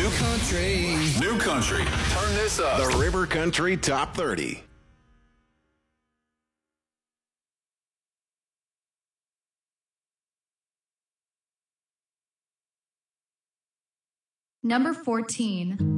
New country. New country. Turn this up. The River Country Top 30. Number 14.